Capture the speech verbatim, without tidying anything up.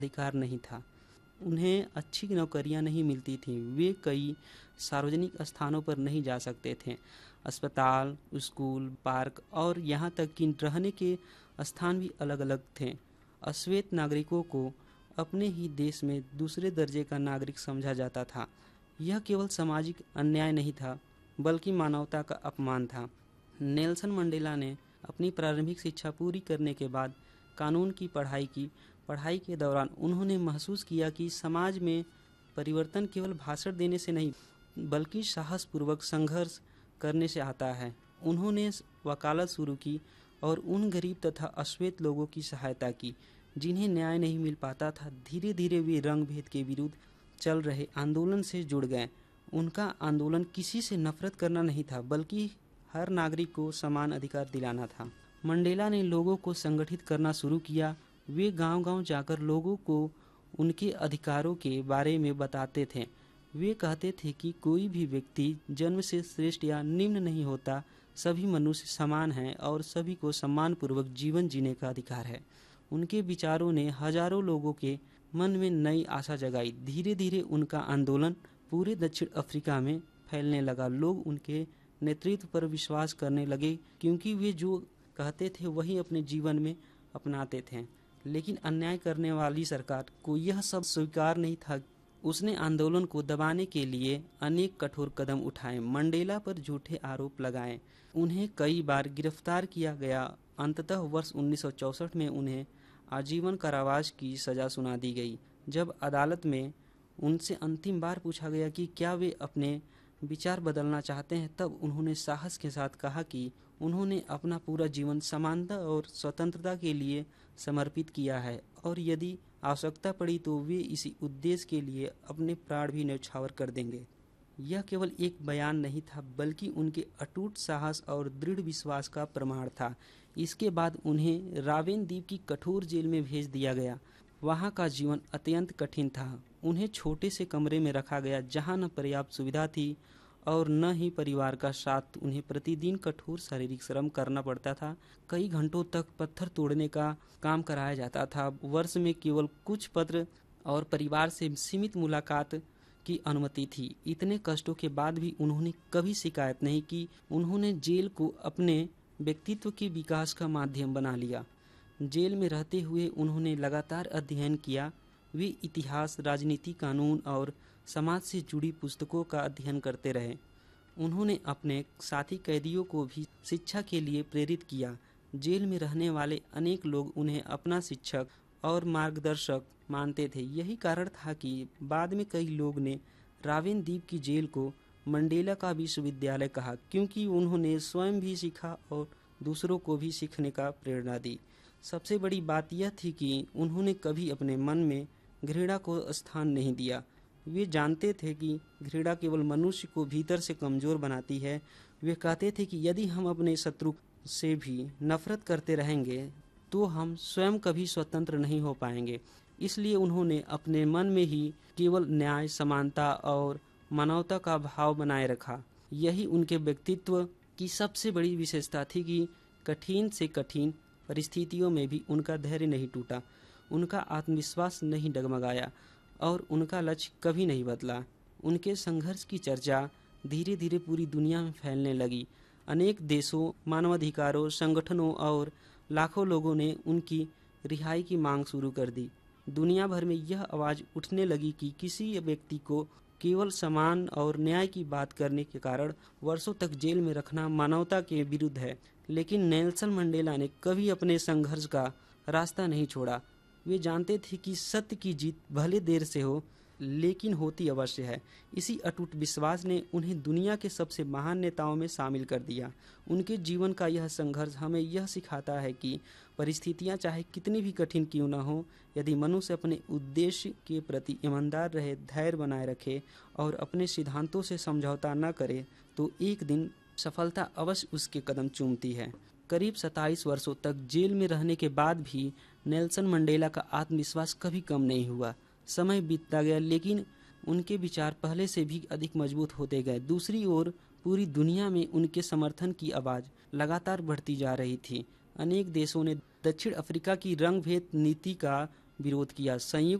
अधिकार नहीं था। उन्हें अच्छी नौकरियां नहीं मिलती थीं। वे कई सार्वजनिक स्थानों पर नहीं जा सकते थे। अस्पताल, स्कूल, पार्क और यहाँ तक कि रहने के स्थान भी अलग अलग थे। अश्वेत नागरिकों को अपने ही देश में दूसरे दर्जे का नागरिक समझा जाता था। यह केवल सामाजिक अन्याय नहीं था, बल्कि मानवता का अपमान था। नेल्सन मंडेला ने अपनी प्रारंभिक शिक्षा पूरी करने के बाद कानून की पढ़ाई की। पढ़ाई के दौरान उन्होंने महसूस किया कि समाज में परिवर्तन केवल भाषण देने से नहीं, बल्कि साहसपूर्वक संघर्ष करने से आता है। उन्होंने वकालत शुरू की और उन गरीब तथा अश्वेत लोगों की सहायता की जिन्हें न्याय नहीं मिल पाता था। धीरे धीरे वे रंग भेद के विरुद्ध चल रहे आंदोलन से जुड़ गए। उनका आंदोलन किसी से नफरत करना नहीं था, बल्कि हर नागरिक को समान अधिकार दिलाना था। मंडेला ने लोगों को संगठित करना शुरू किया। वे गांव-गांव जाकर लोगों को उनके अधिकारों के बारे में बताते थे। वे कहते थे कि कोई भी व्यक्ति जन्म से श्रेष्ठ या निम्न नहीं होता, सभी मनुष्य समान हैं और सभी को सम्मानपूर्वक जीवन जीने का अधिकार है। उनके विचारों ने हजारों लोगों के मन में नई आशा जगाई। धीरे धीरे उनका आंदोलन पूरे दक्षिण अफ्रीका में फैलने लगा। लोग उनके नेतृत्व पर विश्वास करने लगे, क्योंकि वे जो कहते थे वही अपने जीवन में अपनाते थे। लेकिन अन्याय करने वाली सरकार को यह सब स्वीकार नहीं था। उसने आंदोलन को दबाने के लिए अनेक कठोर कदम उठाए, मंडेला पर झूठे आरोप लगाए, उन्हें कई बार गिरफ्तार किया गया। अंततः वर्ष उन्नीस सौ चौसठ में उन्हें आजीवन कारावास की सजा सुना दी गई। जब अदालत में उनसे अंतिम बार पूछा गया कि क्या वे अपने विचार बदलना चाहते हैं, तब उन्होंने साहस के साथ कहा कि उन्होंने अपना पूरा जीवन समानता और स्वतंत्रता के लिए समर्पित किया है और यदि आवश्यकता पड़ी तो वे इसी उद्देश्य के लिए अपने प्राण भी न्यौछावर कर देंगे। यह केवल एक बयान नहीं था, बल्कि उनके अटूट साहस और दृढ़ विश्वास का प्रमाण था। इसके बाद उन्हें रावेन द्वीप की कठोर जेल में भेज दिया गया। वहाँ का जीवन अत्यंत कठिन था। उन्हें छोटे से कमरे में रखा गया, जहाँ न पर्याप्त सुविधा थी और न ही परिवार का साथ। उन्हें प्रतिदिन कठोर शारीरिक श्रम करना पड़ता था। कई घंटों तक पत्थर तोड़ने का काम कराया जाता था। वर्ष में केवल कुछ पत्र और परिवार से सीमित मुलाकात की अनुमति थी। इतने कष्टों के बाद भी उन्होंने कभी शिकायत नहीं की। उन्होंने जेल को अपने व्यक्तित्व के विकास का माध्यम बना लिया। जेल में रहते हुए उन्होंने लगातार अध्ययन किया। वे इतिहास, राजनीति, कानून और समाज से जुड़ी पुस्तकों का अध्ययन करते रहे। उन्होंने अपने साथी कैदियों को भी शिक्षा के लिए प्रेरित किया। जेल में रहने वाले अनेक लोग उन्हें अपना शिक्षक और मार्गदर्शक मानते थे। यही कारण था कि बाद में कई लोग ने रावेन द्वीप की जेल को मंडेला का विश्वविद्यालय कहा, क्योंकि उन्होंने स्वयं भी सीखा और दूसरों को भी सीखने का प्रेरणा दी। सबसे बड़ी बात यह थी कि उन्होंने कभी अपने मन में घृणा को स्थान नहीं दिया। वे जानते थे कि घृणा केवल मनुष्य को भीतर से कमजोर बनाती है। वे कहते थे कि यदि हम अपने शत्रु से भी नफरत करते रहेंगे तो हम स्वयं कभी स्वतंत्र नहीं हो पाएंगे। इसलिए उन्होंने अपने मन में ही केवल न्याय, समानता और मानवता का भाव बनाए रखा। यही उनके व्यक्तित्व की सबसे बड़ी विशेषता थी कि कठिन से कठिन परिस्थितियों में भी उनका धैर्य नहीं टूटा, उनका आत्मविश्वास नहीं डगमगाया और उनका लक्ष्य कभी नहीं बदला। उनके संघर्ष की चर्चा धीरे धीरे पूरी दुनिया में फैलने लगी। अनेक देशों, मानवाधिकारों संगठनों और लाखों लोगों ने उनकी रिहाई की मांग शुरू कर दी। दुनिया भर में यह आवाज़ उठने लगी कि किसी व्यक्ति को केवल समान और न्याय की बात करने के कारण वर्षों तक जेल में रखना मानवता के विरुद्ध है। लेकिन नेल्सन मंडेला ने कभी अपने संघर्ष का रास्ता नहीं छोड़ा। वे जानते थे कि सत्य की जीत भले देर से हो, लेकिन होती अवश्य है। इसी अटूट विश्वास ने उन्हें दुनिया के सबसे महान नेताओं में शामिल कर दिया। उनके जीवन का यह संघर्ष हमें यह सिखाता है कि परिस्थितियां चाहे कितनी भी कठिन क्यों न हो, यदि मनुष्य अपने उद्देश्य के प्रति ईमानदार रहे, धैर्य बनाए रखे और अपने सिद्धांतों से समझौता न करे, तो एक दिन सफलता अवश्य उसके कदम चूमती है। करीब सत्ताईस वर्षों तक जेल में रहने के बाद भी नेल्सन मंडेला का आत्मविश्वास कभी कम नहीं हुआ। समय बीतता गया, लेकिन उनके विचार पहले से भी अधिक मजबूत होते गए। दूसरी ओर पूरी दुनिया में उनके समर्थन की आवाज़ लगातार बढ़ती जा रही थी। अनेक देशों ने दक्षिण अफ्रीका की रंग भेद नीति का विरोध किया। संयुक्त